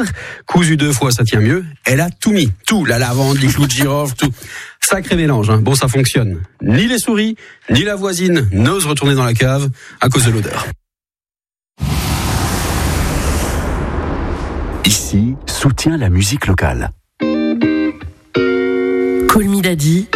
cousu 2 fois, ça tient mieux. Elle a tout mis, tout, la lavande, les clous de girofle, tout. Sacré mélange, hein. Bon, ça fonctionne. Ni les souris, ni la voisine n'osent retourner dans la cave à cause de l'odeur. Ici, soutient la musique locale. Call Me Daddy.